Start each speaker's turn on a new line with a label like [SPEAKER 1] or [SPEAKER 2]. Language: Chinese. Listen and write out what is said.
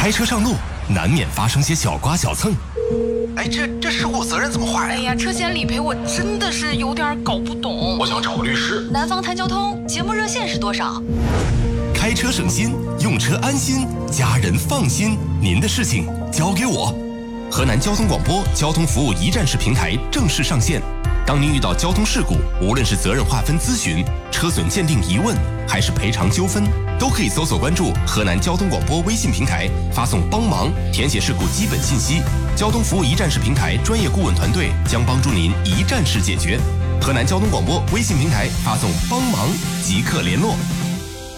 [SPEAKER 1] 开车上路难免发生些小刮小蹭。
[SPEAKER 2] 哎，这事故责任怎么划呀？
[SPEAKER 3] 哎呀，车险理赔我真的是有点搞不懂。
[SPEAKER 2] 我想找个律师。
[SPEAKER 3] 南方谈交通节目热线是多少？
[SPEAKER 1] 开车省心，用车安心，家人放心，您的事情交给我。河南交通广播交通服务一站式平台正式上线。当您遇到交通事故，无论是责任划分咨询、车损鉴定疑问，还是赔偿纠纷，都可以搜索关注河南交通广播微信平台，发送帮忙，填写事故基本信息。交通服务一站式平台专业顾问团队将帮助您一站式解决。河南交通广播微信平台发送帮忙即刻联络。